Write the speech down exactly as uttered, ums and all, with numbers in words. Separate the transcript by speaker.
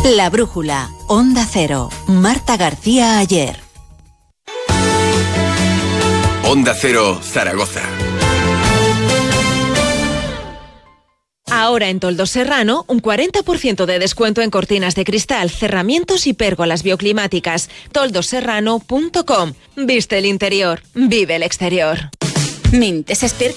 Speaker 1: La Brújula, Onda Cero, Marta García Ayer.
Speaker 2: Onda Cero, Zaragoza.
Speaker 3: Ahora en Toldos Serrano, un cuarenta por ciento de descuento en cortinas de cristal, cerramientos y pérgolas bioclimáticas. toldos serrano punto com. Viste el interior, vive el exterior.
Speaker 4: Mintes Espert